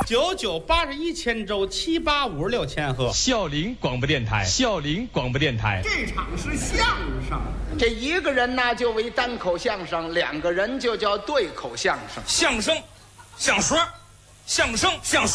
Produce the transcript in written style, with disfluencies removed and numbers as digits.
9981千周785千赫。 孝陵广播电台，孝陵广播电台。 这场是相声， 这一个人呢就为单口相声，两个人就叫对口相声。 相声，相说，相声，相说。